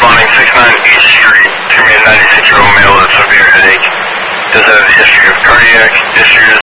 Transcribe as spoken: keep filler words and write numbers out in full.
responding six nine East Street. It's going to be a ninety-six-year-old male with severe headache. Does have the history of cardiac issues,